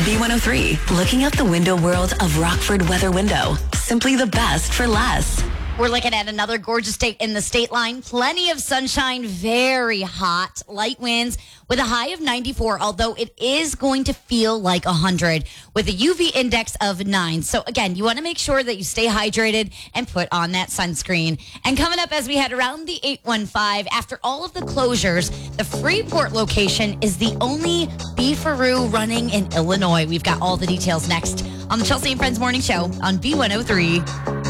B103, looking out the window world of Rockford Weather Window. Simply the best for less. We're looking at another gorgeous day in the state line. Plenty of sunshine, very hot, light winds with a high of 94, although it is going to feel like 100 with a UV index of 9. So again, you want to make sure that you stay hydrated and put on that sunscreen. And coming up as we head around the 815, after all of the closures, the Freeport location is the only Beefaroo running in Illinois. We've got all the details next on the Chelsea and Friends Morning Show on B103.